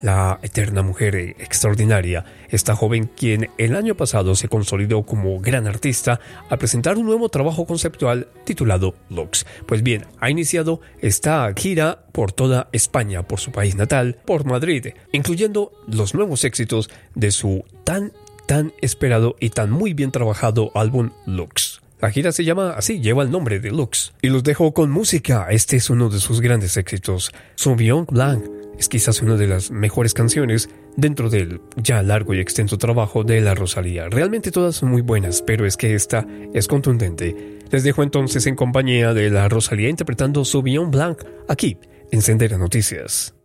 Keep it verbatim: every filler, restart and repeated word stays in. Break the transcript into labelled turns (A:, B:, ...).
A: La eterna mujer extraordinaria, esta joven quien el año pasado se consolidó como gran artista al presentar un nuevo trabajo conceptual titulado Lux. Pues bien, ha iniciado esta gira por toda España, por su país natal, por Madrid, incluyendo los nuevos éxitos de su tan, tan esperado y tan muy bien trabajado álbum Lux. La gira se llama así, lleva el nombre de Lux. Y los dejo con música. Este es uno de sus grandes éxitos, Sauvignon Blanc. Es quizás una de las mejores canciones dentro del ya largo y extenso trabajo de la Rosalía. Realmente todas son muy buenas, pero es que esta es contundente. Les dejo entonces en compañía de la Rosalía interpretando Sauvignon Blanc aquí en Sendera Noticias.